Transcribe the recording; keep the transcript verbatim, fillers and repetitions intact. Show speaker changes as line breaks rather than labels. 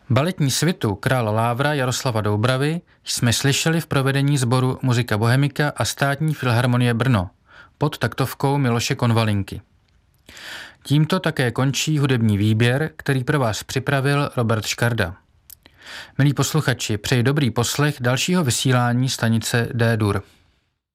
Baletní svitu Krála Lávra Jaroslava Doubravy jsme slyšeli v provedení sboru Muzika Bohemika a Státní filharmonie Brno pod taktovkou Miloše Konvalinky. Tímto také končí hudební výběr, který pro vás připravil Robert Škarda. Milí posluchači, přeji dobrý poslech dalšího vysílání stanice D-dur.